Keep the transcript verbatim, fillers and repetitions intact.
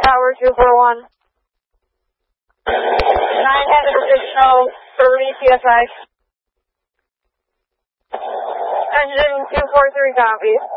Tower two four one. nine has additional thirty P S I. Engine two four three copies.